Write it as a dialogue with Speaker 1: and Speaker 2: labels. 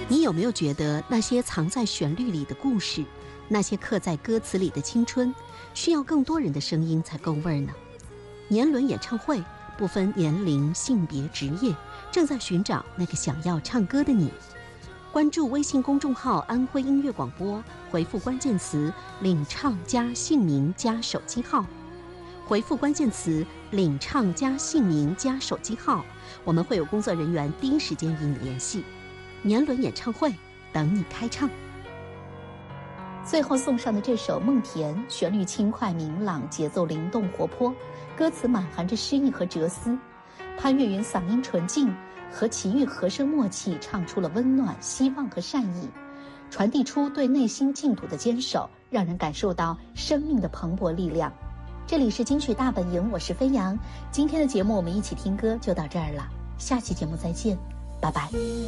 Speaker 1: 你有没有觉得那些藏在旋律里的故事，那些刻在歌词里的青春，需要更多人的声音才够味儿呢？年轮演唱会不分年龄、性别、职业，正在寻找那个想要唱歌的你。关注微信公众号安徽音乐广播，回复关键词领唱加姓名加手机号，回复关键词领唱加姓名加手机号，我们会有工作人员第一时间与你联系。年轮演唱会等你开唱。最后送上的这首《梦田》，旋律轻快明朗，节奏灵动活泼，歌词满含着诗意和哲思。潘越云嗓音纯净，和齐豫和声默契，唱出了温暖、希望和善意，传递出对内心净土的坚守，让人感受到生命的蓬勃力量。这里是金曲大本营，我是飞扬。今天的节目我们一起听歌就到这儿了，下期节目再见，拜拜。